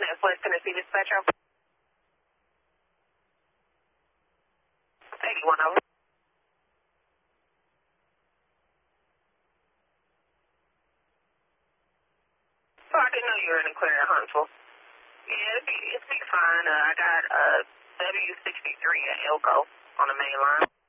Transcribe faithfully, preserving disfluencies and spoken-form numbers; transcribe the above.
at West Tennessee Dispatcher. eighty-one over. So I didn't know you were in the clear at Huntsville. Yeah, it'd be, it'd be fine. Uh, I got uh, W sixty-three at Elko on the main line.